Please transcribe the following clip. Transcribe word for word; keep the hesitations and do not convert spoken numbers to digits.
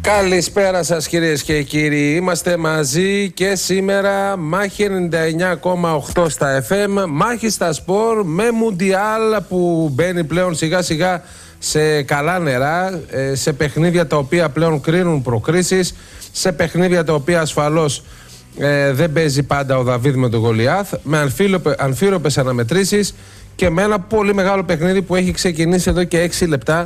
Καλησπέρα σας κυρίες και κύριοι, είμαστε μαζί και σήμερα μάχη ενενήντα εννιά κόμμα οκτώ στα εφ εμ, μάχη στα σπορ με Μουντιάλ που μπαίνει πλέον σιγά σιγά σε καλά νερά, σε παιχνίδια τα οποία πλέον κρίνουν προκρίσεις, σε παιχνίδια τα οποία ασφαλώς ε, δεν παίζει πάντα ο Δαβίδ με τον Γολιάθ, με αμφίροπες αναμετρήσεις και με ένα πολύ μεγάλο παιχνίδι που έχει ξεκινήσει εδώ και έξι λεπτά